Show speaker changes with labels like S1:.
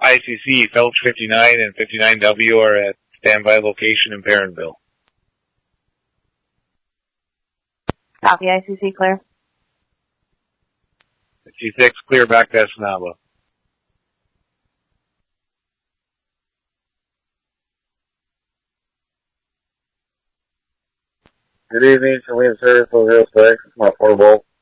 S1: ICC, Felch 59 and 59W are at standby location in Perrinville.
S2: Copy, ICC, clear.
S1: 56, clear back to Escanaba.
S3: Good evening, Saline Service 06, it's my portable.